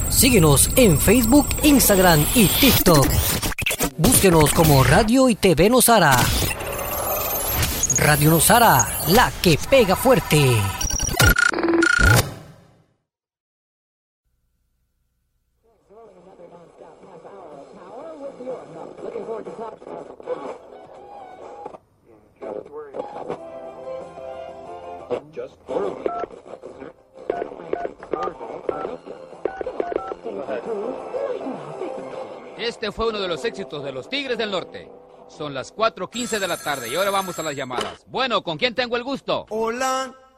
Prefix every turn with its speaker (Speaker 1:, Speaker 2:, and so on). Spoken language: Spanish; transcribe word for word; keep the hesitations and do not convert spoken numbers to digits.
Speaker 1: Síguenos en Facebook, Instagram y TikTok. Búsquenos como Radio y T V Nosara. Radio Nosara, la que pega fuerte.
Speaker 2: Este fue uno de los éxitos de los Tigres del Norte. Son las cuatro quince de la tarde y ahora vamos a las llamadas. Bueno, ¿con quién tengo el gusto?
Speaker 3: Hola.